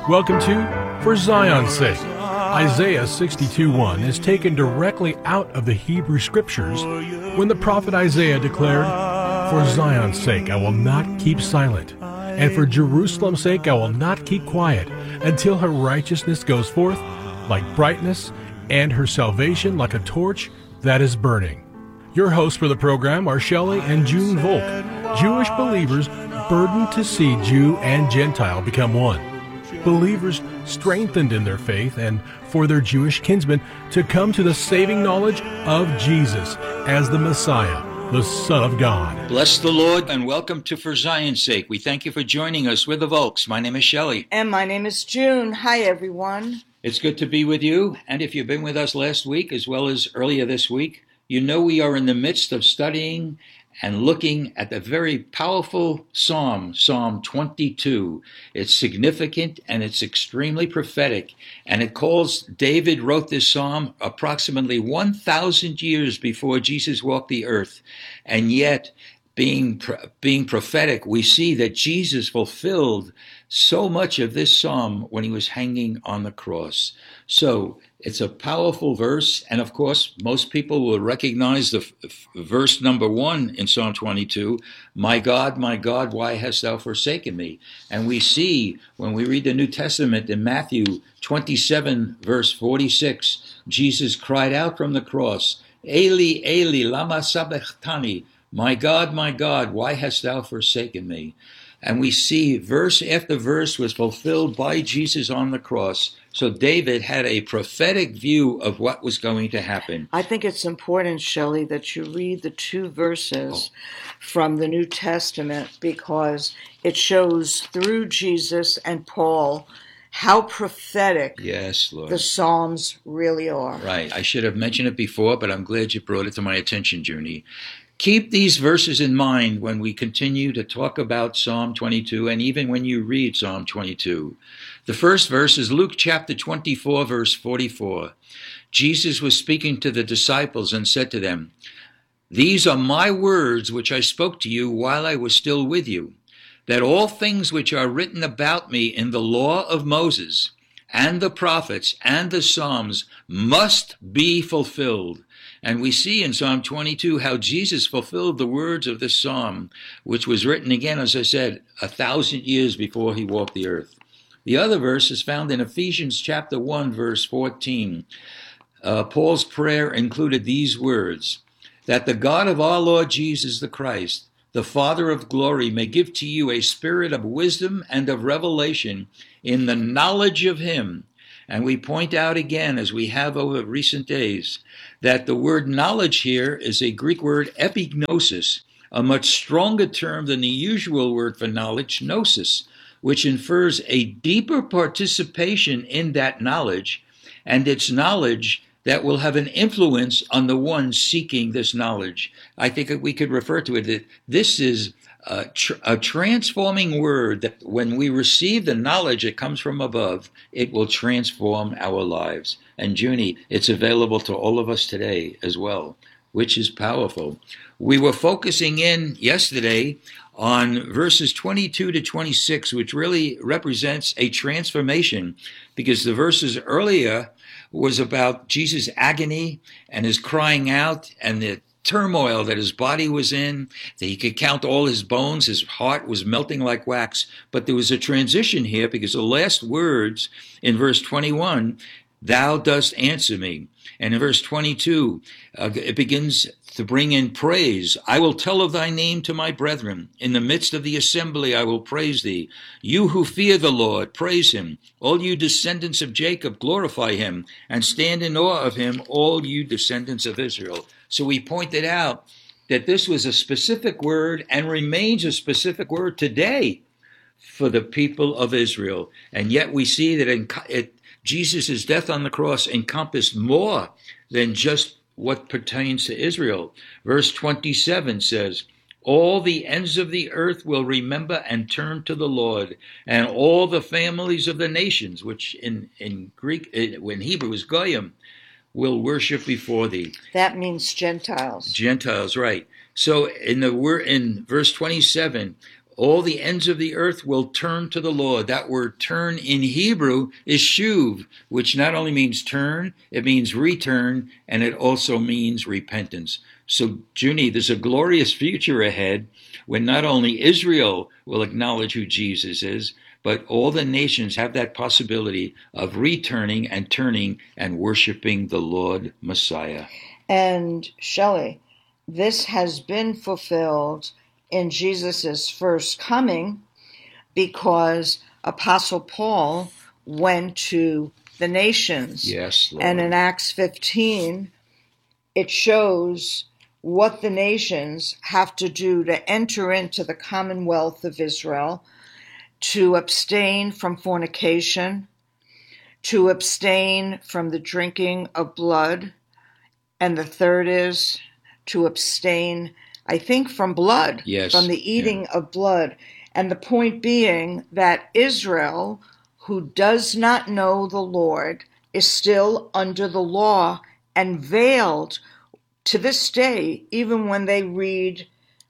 Welcome to For Zion's Sake. Isaiah 62:1 is taken directly out of the Hebrew Scriptures when the prophet Isaiah declared, "For Zion's sake I will not keep silent, and for Jerusalem's sake I will not keep quiet, until her righteousness goes forth like brightness, and her salvation like a torch that is burning." Your hosts for the program are Shelley and June Volk, Jewish believers burdened to see Jew and Gentile become one. Believers strengthened in their faith and for their Jewish kinsmen to come to the saving knowledge of Jesus as the Messiah, the Son of God. Bless the Lord and welcome to For Zion's Sake. We thank you for joining us. We're the Volks. My name is Shelley. And my name is June. Hi, everyone. It's good to be with you. And if you've been with us last week as well as earlier this week, you know we are in the midst of studying and looking at the very powerful Psalm 22. It's significant and it's extremely prophetic. And it calls, David wrote this Psalm approximately 1,000 years before Jesus walked the earth. And yet, being prophetic, we see that Jesus fulfilled so much of this Psalm when he was hanging on the cross. So it's a powerful verse, and of course, most people will recognize the verse number 1 in Psalm 22, my God, why hast thou forsaken me?" And we see, when we read the New Testament in Matthew 27, verse 46, Jesus cried out from the cross, "Eli, Eli, lama sabachthani?" My God, why hast thou forsaken me?" And we see verse after verse was fulfilled by Jesus on the cross. So David had a prophetic view of what was going to happen. I think it's important, Shelley, that you read the two verses from the New Testament because it shows through Jesus and Paul how prophetic Yes, Lord, the Psalms really are. Right. I should have mentioned it before, but I'm glad you brought it to my attention, Junie. Keep these verses in mind when we continue to talk about Psalm 22 and even when you read Psalm 22. The first verse is Luke chapter 24, verse 44. Jesus was speaking to the disciples and said to them, "These are my words which I spoke to you while I was still with you, that all things which are written about me in the law of Moses and the prophets and the Psalms must be fulfilled." And we see in Psalm 22 how Jesus fulfilled the words of this psalm, which was written again, as I said, 1,000 years before he walked the earth. The other verse is found in Ephesians chapter 1, verse 14. Paul's prayer included these words, "That the God of our Lord Jesus the Christ, the Father of glory, may give to you a spirit of wisdom and of revelation in the knowledge of him." And we point out again, as we have over recent days, that the word knowledge here is a Greek word epignosis, a much stronger term than the usual word for knowledge, gnosis, which infers a deeper participation in that knowledge, and it's knowledge that will have an influence on the one seeking this knowledge. I think we could refer to it that this is a transforming word that when we receive the knowledge that comes from above, it will transform our lives. And Junie, it's available to all of us today as well, which is powerful. We were focusing in yesterday on verses 22 to 26, which really represents a transformation, because the verses earlier was about Jesus' agony and his crying out and the turmoil that his body was in, that he could count all his bones, his heart was melting like wax. But there was a transition here because the last words in verse 21, "Thou dost answer me." And in verse 22, it begins to bring in praise. "I will tell of thy name to my brethren. In the midst of the assembly I will praise thee. You who fear the Lord, praise him. All you descendants of Jacob, glorify him, and stand in awe of him, all you descendants of Israel." So we pointed out that this was a specific word and remains a specific word today for the people of Israel. And yet we see that Jesus' death on the cross encompassed more than just what pertains to Israel. Verse 27 says, "All the ends of the earth will remember and turn to the Lord, and all the families of the nations," which in Greek, in Hebrew is goyim, "will worship before thee." That means Gentiles. Gentiles, right. So in verse 27, All the ends of the earth will turn to the Lord. That word turn in Hebrew is shuv, which not only means turn, it means return, and it also means repentance. So, Junie, there's a glorious future ahead when not only Israel will acknowledge who Jesus is, but all the nations have that possibility of returning and turning and worshiping the Lord Messiah. And Shelley, this has been fulfilled in Jesus' first coming because Apostle Paul went to the nations. Yes, Lord. And in Acts 15, it shows what the nations have to do to enter into the commonwealth of Israel, to abstain from fornication, to abstain from the drinking of blood, and the third is to abstain, I think, from blood, Yes, from the eating of blood. And the point being that Israel, who does not know the Lord, is still under the law and veiled to this day, even when they read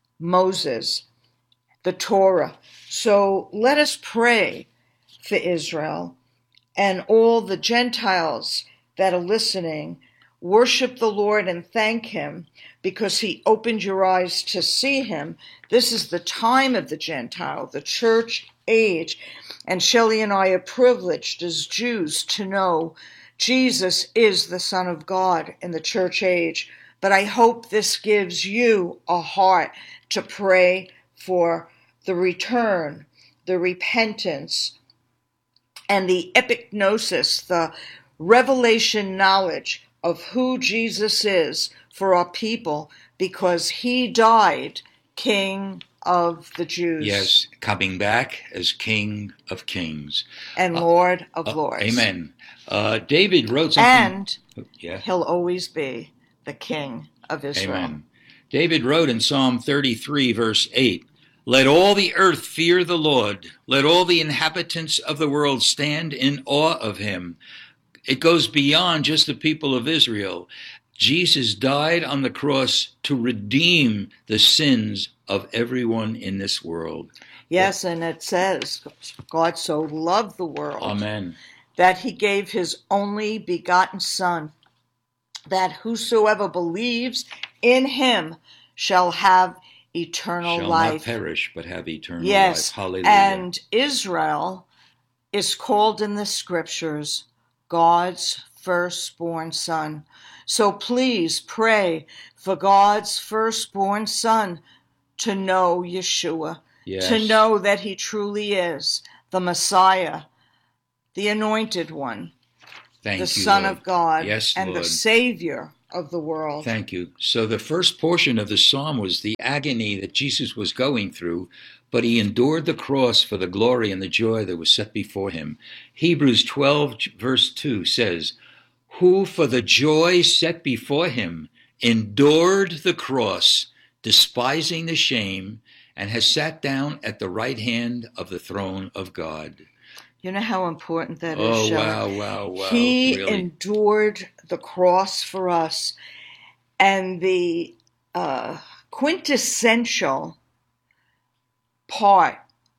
Moses, the Torah. So let us pray for Israel and all the Gentiles that are listening. Worship the Lord and thank him because he opened your eyes to see him. This is the time of the Gentile, the church age. And Shelley and I are privileged as Jews to know Jesus is the Son of God in the church age. But I hope this gives you a heart to pray for the return, the repentance, and the epignosis, the revelation knowledge of who Jesus is for our people, because he died King of the Jews. Yes, coming back as King of Kings. And Lord of Lords. Amen. David wrote something. And yeah. he'll always be the King of Israel. Amen. David wrote in Psalm 33, verse 8, "Let all the earth fear the Lord. Let all the inhabitants of the world stand in awe of him." It goes beyond just the people of Israel. Jesus died on the cross to redeem the sins of everyone in this world. Yes, and it says, God so loved the world Amen. that he gave his only begotten Son, that whosoever believes in him shall have eternal Shall life. not perish, but have eternal Yes, life. Hallelujah. and Israel is called in the scriptures God's firstborn son. So please pray for God's firstborn son to know Yeshua, Yes. to know that he truly is the Messiah, the anointed one, Thank the you, Son Lord. of God, Yes, and Lord. the Savior of the world. Thank you. So the first portion of the psalm was the agony that Jesus was going through, but he endured the cross for the glory and the joy that was set before him. Hebrews 12, verse 2 says, "Who for the joy set before him endured the cross, despising the shame, and has sat down at the right hand of the throne of God." You know how important that is, Oh, Shelley? wow. He Really? endured the cross for us. And the quintessential part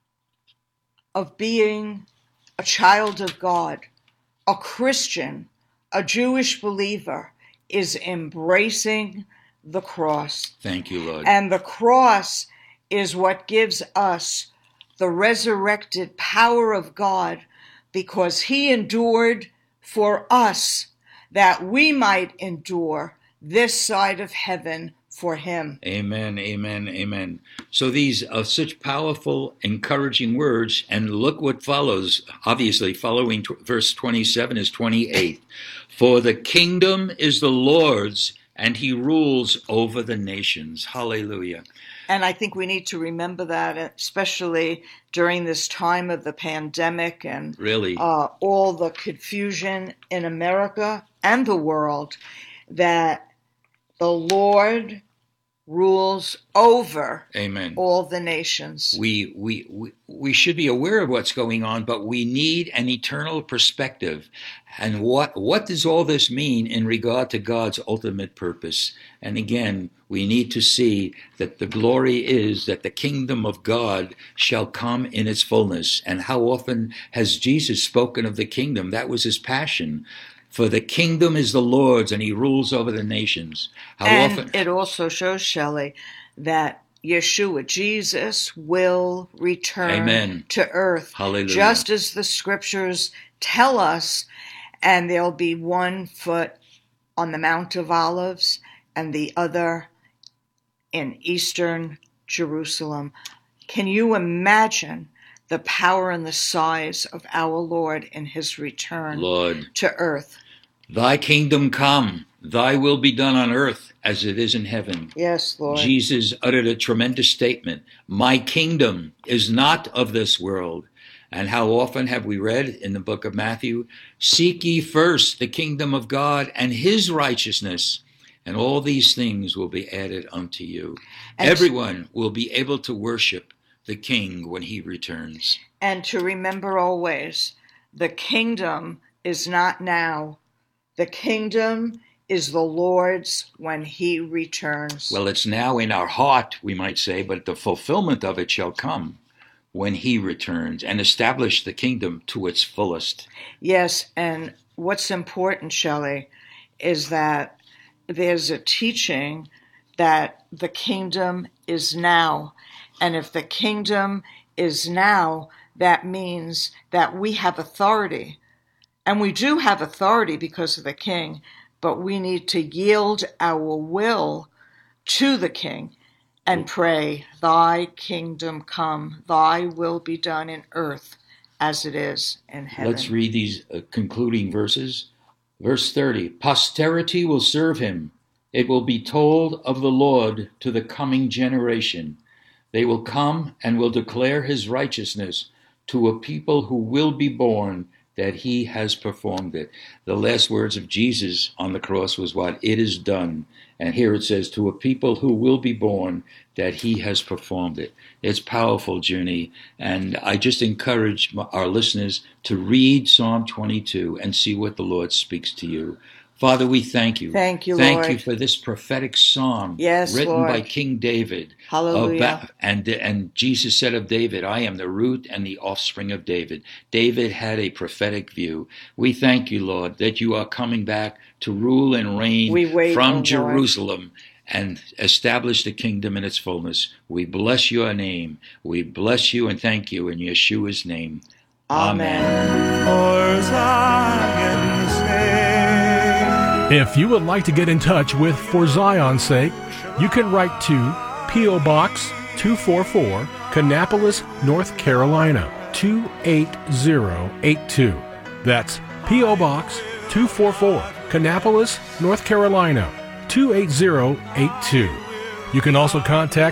of being a child of God, a Christian, a Jewish believer, is embracing the cross. Thank you, Lord. And the cross is what gives us the resurrected power of God, because he endured for us that we might endure this side of heaven for him. Amen, amen, amen. So these are such powerful, encouraging words, and look what follows. Obviously, following verse 27 is 28. "For the kingdom is the Lord's, and he rules over the nations." Hallelujah. And I think we need to remember that, especially during this time of the pandemic and Really? all the confusion in America and the world, that the Lord rules over Amen. all the nations. We should be aware of what's going on, but we need an eternal perspective. And what does all this mean in regard to God's ultimate purpose? And again, We need to see that the glory is that the kingdom of God shall come in its fullness. And how often has Jesus spoken of the kingdom? That was his passion. For the kingdom is the Lord's, and he rules over the nations. It also shows, Shelley, that Yeshua, Jesus, will return to earth. Hallelujah. Just as the scriptures tell us, and there'll be one foot on the Mount of Olives and the other in eastern Jerusalem. Can you imagine the power and the size of our Lord in his return to earth? Thy kingdom come, thy will be done on earth as it is in heaven. Yes, Lord. Jesus uttered a tremendous statement. My kingdom is not of this world. And how often have we read in the book of Matthew, seek ye first the kingdom of God and his righteousness, and all these things will be added unto you. And everyone will be able to worship the King when he returns. And to remember always, the kingdom is not now. The kingdom is the Lord's when he returns. Well, it's now in our heart, we might say, but the fulfillment of it shall come when he returns and establish the kingdom to its fullest. Yes, and what's important, Shelley, is that there's a teaching that the kingdom is now. And if the kingdom is now, that means that we have authority. And we do have authority because of the king, but we need to yield our will to the king and pray, thy kingdom come, thy will be done in earth as it is in heaven. Let's read these concluding verses. Verse 30, posterity will serve him. It will be told of the Lord to the coming generation. They will come and will declare his righteousness to a people who will be born, that he has performed it. The last words of Jesus on the cross was what? It is done. And here it says, to a people who will be born, that he has performed it. It's powerful, Junie. And I just encourage our listeners to read Psalm 22 and see what the Lord speaks to you. Father, we thank you. Thank you, Lord. Lord. Thank you for this prophetic psalm written Lord. By King David. Hallelujah. And Jesus said of David, I am the root and the offspring of David. David had a prophetic view. We thank you, Lord, that you are coming back to rule and reign from Jerusalem and establish the kingdom in its fullness. We bless your name. We bless you and thank you in Yeshua's name. Amen. If you would like to get in touch with For Zion's Sake, you can write to P.O. Box 244, Kannapolis, North Carolina, 28082. That's P.O. Box 244, Kannapolis, North Carolina, 28082. You can also contact